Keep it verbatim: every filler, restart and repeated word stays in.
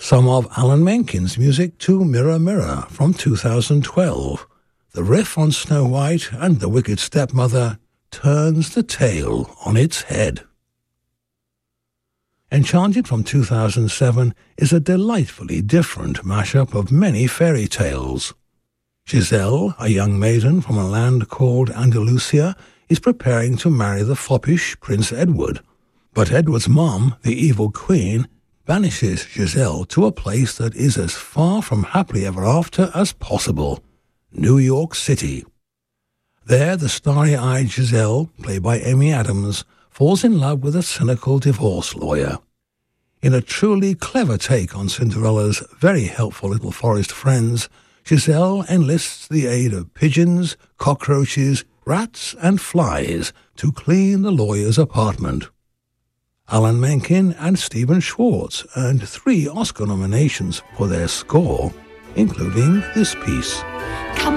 Some of Alan Menken's music to Mirror Mirror from two thousand twelve. The riff on Snow White and the Wicked Stepmother turns the tale on its head. Enchanted from two thousand seven is a delightfully different mashup of many fairy tales. Giselle, a young maiden from a land called Andalusia, is preparing to marry the foppish Prince Edward. But Edward's mom, the evil queen, banishes Giselle to a place that is as far from happily ever after as possible, New York City. There, the starry-eyed Giselle, played by Amy Adams, falls in love with a cynical divorce lawyer. In a truly clever take on Cinderella's very helpful little forest friends, Giselle enlists the aid of pigeons, cockroaches, rats and flies to clean the lawyer's apartment. Alan Menken and Stephen Schwartz earned three Oscar nominations for their score, including this piece.